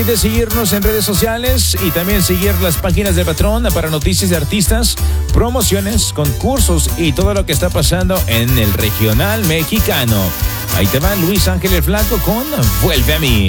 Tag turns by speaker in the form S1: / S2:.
S1: De seguirnos en redes sociales y también seguir las páginas del patrón para noticias de artistas, promociones, concursos y todo lo que está pasando en el regional mexicano. Ahí te va Luis Ángel el Flaco con Vuelve a mí.